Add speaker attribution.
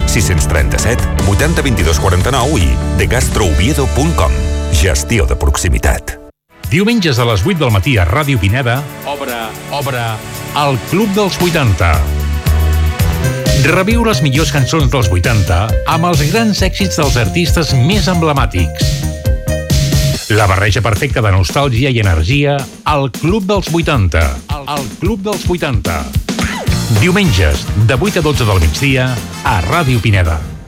Speaker 1: 637 80 22 49 i degastrooviedo.com. Gestió de proximitat.
Speaker 2: Diumenges a les 8 del matí a Ràdio Pineda, obre el Club dels 80. Reviu les millors cançons dels 80 amb els grans èxits dels artistes més emblemàtics. La barreja perfecta de nostàlgia i energia al Club dels 80. El Club dels 80. Diumenges, de 8 a 12 del migdia, a Ràdio Pineda.